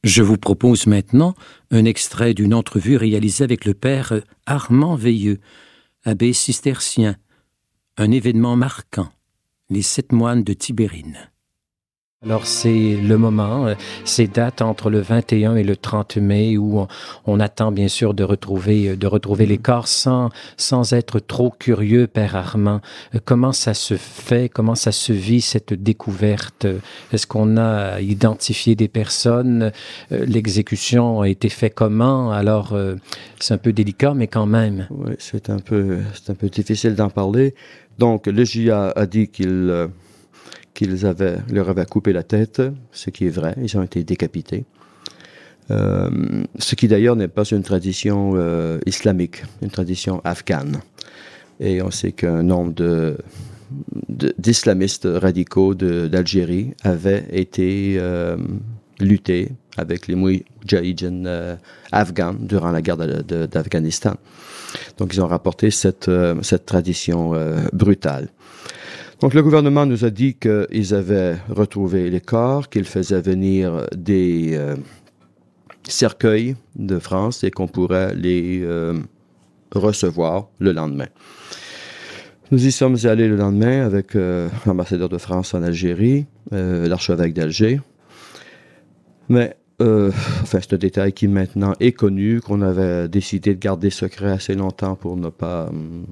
Je vous propose maintenant un extrait d'une entrevue réalisée avec le père Armand Veilleux, abbé cistercien. Un événement marquant, les 7 moines de Tibérine. Alors c'est le moment, ces dates entre le 21 et le 30 mai où on attend bien sûr de retrouver les corps sans être trop curieux, Père Armand. Comment ça se fait, comment ça se vit cette découverte? Est-ce qu'on a identifié des personnes? L'exécution a été faite comment? Alors c'est un peu délicat, mais quand même. Oui, c'est un peu difficile d'en parler. Donc le JA a dit qu'ils leur avaient coupé la tête, ce qui est vrai, ils ont été décapités. Ce qui d'ailleurs n'est pas une tradition islamique, une tradition afghane. Et on sait qu'un nombre d'islamistes radicaux d'Algérie avaient été luttés avec les moudjahidines afghans durant la guerre d'Afghanistan. Donc ils ont rapporté cette tradition brutale. Donc le gouvernement nous a dit qu'ils avaient retrouvé les corps, qu'ils faisaient venir des cercueils de France et qu'on pourrait les recevoir le lendemain. Nous y sommes allés le lendemain avec l'ambassadeur de France en Algérie, l'archevêque d'Alger. Mais c'est un détail qui maintenant est connu, qu'on avait décidé de garder secret assez longtemps pour ne pas...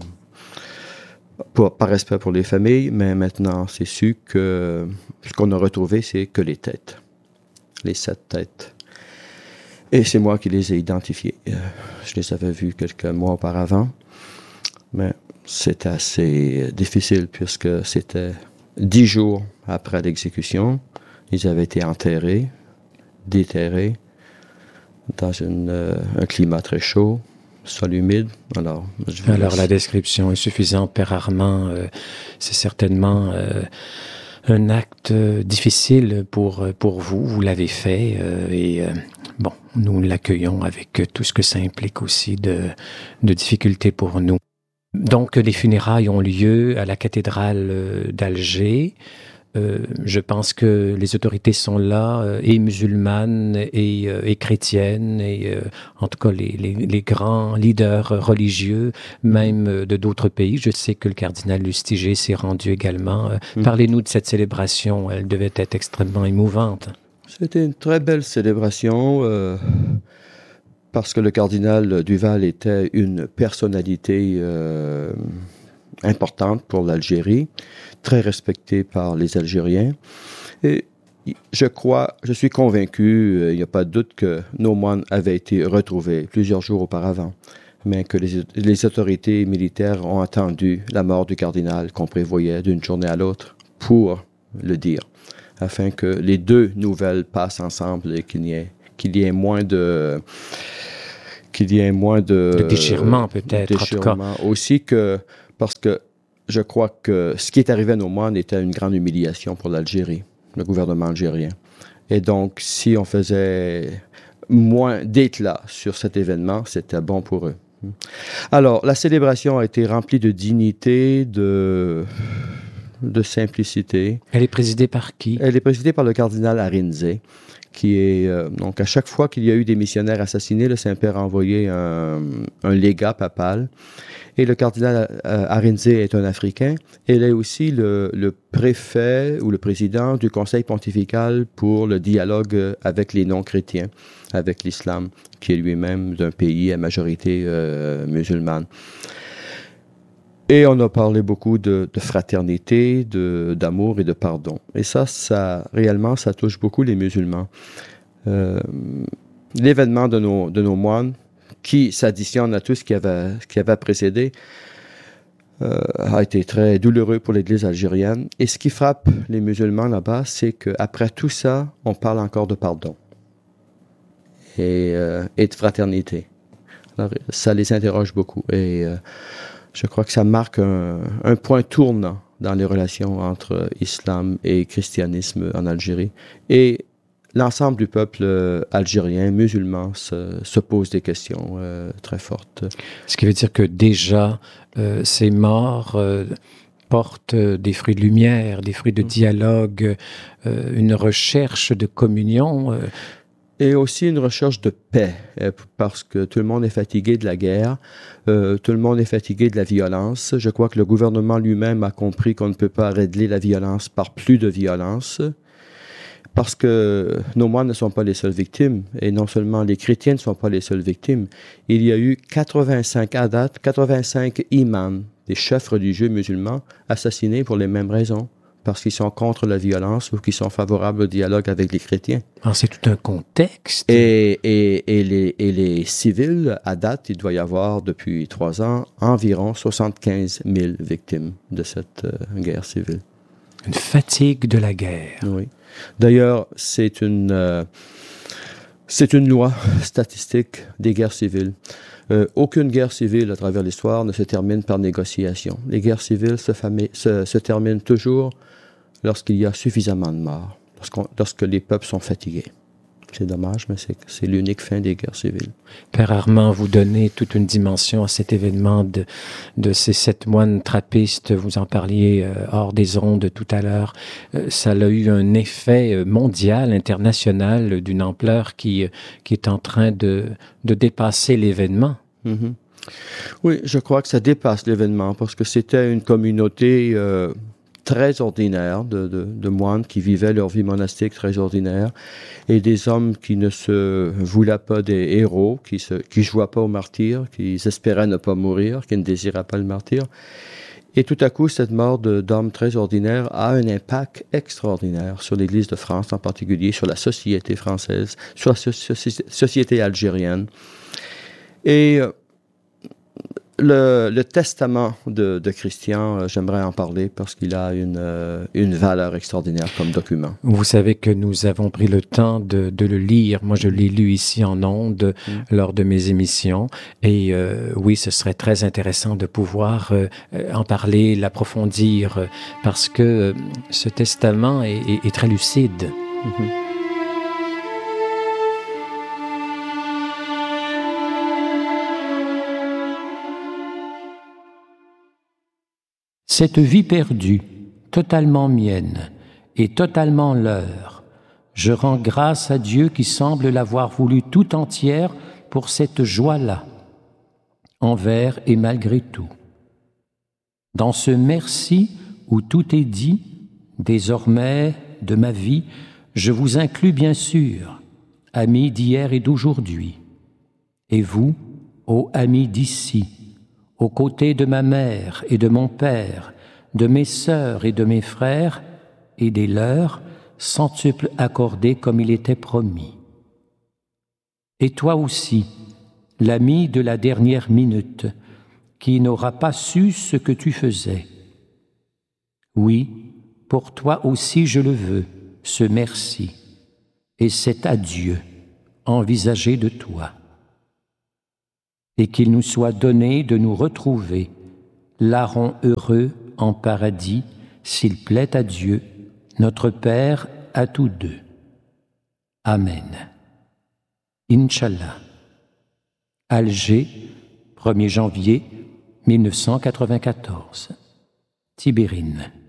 par respect pour les familles, mais maintenant, c'est su que ce qu'on a retrouvé, c'est que les têtes. Les 7 têtes. Et c'est moi qui les ai identifiées. Je les avais vues quelques mois auparavant, mais c'était assez difficile puisque c'était 10 jours après l'exécution. Ils avaient été enterrés, déterrés, dans un climat très chaud. Sol humide. Alors la description est suffisante, Père Armand. C'est certainement un acte difficile pour vous. Vous l'avez fait nous l'accueillons avec tout ce que ça implique aussi de difficultés pour nous. Donc, les funérailles ont lieu à la cathédrale d'Alger. Je pense que les autorités sont là, et musulmanes et chrétiennes, et en tout cas les grands leaders religieux, même de d'autres pays. Je sais que le cardinal Lustiger s'est rendu également. Parlez-nous de cette célébration, elle devait être extrêmement émouvante. C'était une très belle célébration, parce que le cardinal Duval était une personnalité importante pour l'Algérie, très respecté par les Algériens. Et je suis convaincu, il n'y a pas de doute que nos moines avaient été retrouvés plusieurs jours auparavant, mais que les autorités militaires ont attendu la mort du cardinal qu'on prévoyait d'une journée à l'autre pour le dire, afin que les deux nouvelles passent ensemble et qu'il y ait moins de déchirement peut-être, déchirement. En tout cas. Aussi parce que je crois que ce qui est arrivé à nos moines était une grande humiliation pour l'Algérie, le gouvernement algérien. Et donc, si on faisait moins d'éclat sur cet événement, c'était bon pour eux. Alors, la célébration a été remplie de dignité, de simplicité. Elle est présidée par qui? Elle est présidée par le cardinal Arinze, qui est... donc, à chaque fois qu'il y a eu des missionnaires assassinés, le Saint-Père a envoyé un légat papal. Et le cardinal Arinze est un Africain. Il est aussi le préfet ou le président du Conseil pontifical pour le dialogue avec les non-chrétiens, avec l'islam, qui est lui-même d'un pays à majorité musulmane. Et on a parlé beaucoup de fraternité, d'amour et de pardon. Et ça réellement, ça touche beaucoup les musulmans. L'événement de nos moines, qui s'additionne à tout ce qui avait précédé, a été très douloureux pour l'Église algérienne. Et ce qui frappe les musulmans là-bas, c'est qu'après tout ça, on parle encore de pardon et de fraternité. Alors, ça les interroge beaucoup. Et je crois que ça marque un point tournant dans les relations entre islam et christianisme en Algérie. Et l'ensemble du peuple algérien, musulman, se pose des questions très fortes. Ce qui veut dire que déjà, ces morts portent des fruits de lumière, des fruits de dialogue, une recherche de communion. et aussi une recherche de paix, parce que tout le monde est fatigué de la guerre, tout le monde est fatigué de la violence. Je crois que le gouvernement lui-même a compris qu'on ne peut pas régler la violence par plus de violence, parce que nos moines ne sont pas les seules victimes, et non seulement les chrétiens ne sont pas les seules victimes. Il y a eu 85 imams, des chefs religieux musulmans, assassinés pour les mêmes raisons, parce qu'ils sont contre la violence ou qu'ils sont favorables au dialogue avec les chrétiens. Alors, c'est tout un contexte. Et les civils, à date, il doit y avoir depuis 3 ans environ 75 000 victimes de cette guerre civile. Une fatigue de la guerre. Oui. D'ailleurs, c'est une loi statistique des guerres civiles. Aucune guerre civile à travers l'histoire ne se termine par négociation. Les guerres civiles se terminent toujours lorsqu'il y a suffisamment de morts, lorsque les peuples sont fatigués. C'est dommage, mais c'est l'unique fin des guerres civiles. Père Armand, vous donnez toute une dimension à cet événement de ces 7 moines trappistes. Vous en parliez hors des ondes tout à l'heure. Ça a eu un effet mondial, international, d'une ampleur qui est en train de dépasser l'événement. Mm-hmm. Oui, je crois que ça dépasse l'événement parce que c'était une communauté très ordinaire de moines qui vivaient leur vie monastique très ordinaire et des hommes qui ne se voulaient pas des héros, qui jouaient pas au martyr, qui espéraient ne pas mourir, qui ne désiraient pas le martyr. Et tout à coup, cette mort d'hommes très ordinaires a un impact extraordinaire sur l'Église de France en particulier, sur la société française, sur la société algérienne. Et le testament de Christian, j'aimerais en parler parce qu'il a une valeur extraordinaire comme document. Vous savez que nous avons pris le temps de le lire. Moi, je l'ai lu ici en ondes lors de mes émissions. Et oui, ce serait très intéressant de pouvoir en parler, l'approfondir, parce que ce testament est très lucide. Mm-hmm. Cette vie perdue, totalement mienne et totalement leur, je rends grâce à Dieu qui semble l'avoir voulu tout entière pour cette joie-là, envers et malgré tout. Dans ce merci où tout est dit, désormais de ma vie, je vous inclus bien sûr, amis d'hier et d'aujourd'hui. Et vous, ô amis d'ici, aux côtés de ma mère et de mon père, de mes sœurs et de mes frères, et des leurs, centuple accordés comme il était promis. Et toi aussi, l'ami de la dernière minute, qui n'aura pas su ce que tu faisais. Oui, pour toi aussi je le veux, ce merci, et cet adieu envisagé de toi. Et qu'il nous soit donné de nous retrouver, larrons heureux en paradis, s'il plaît à Dieu, notre Père, à tous deux. Amen. Inch'Allah. Alger, 1er janvier 1994. Tibérine.